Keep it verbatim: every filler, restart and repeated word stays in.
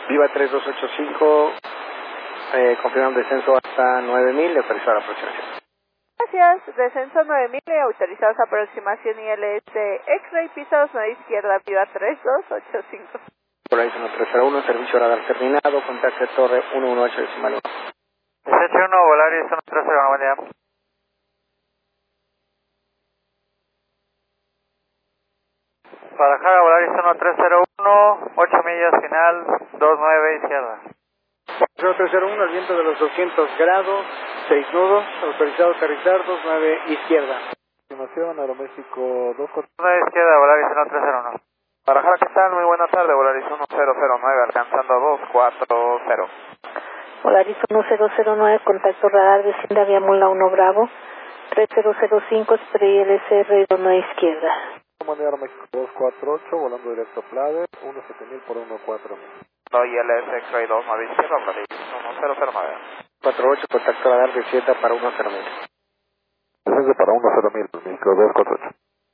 Viva tres dos ocho cinco, eh, confirman descenso hasta nueve mil, autorizada la aproximación. Gracias, descenso nueve mil y autorizados aproximación I L S X-Ray, pisados nueve izquierda, Viva tres dos ocho cinco. Polaris uno tres cero uno, servicio radar terminado, contacto torre uno uno ocho decimal uno. dieciocho uno, Volaris uno tres cero uno, buen día. Guadalajara, Volaris uno tres cero uno, ocho millas final, dos nueve izquierda. uno tres cero uno, al viento de los doscientos grados, seis nudos, autorizado aterrizar, dos nueve izquierda. Estimación Aeroméxico dos cuatro nueve izquierda, Volaris uno tres cero uno. Guadalajara, ¿qué tal? Muy buena tarde, Volaris uno cero cero nueve, alcanzando dos cuatro cero. Volaris uno cero cero nueve, contacto radar, desciende a Viamula uno Bravo, tres cero cero cinco, spray L S R dos nueve izquierda. Comando Aeroméxico dos cuatro ocho, volando directo a Plade, uno siete mil por uno cuatro mil. I L S X-Ray dos nueve izquierda, Volaris uno cero cero nueve. cuatro ocho, contacto radar descienda para uno cero mil. Descenso para uno cero mil, México dos cuatro ocho.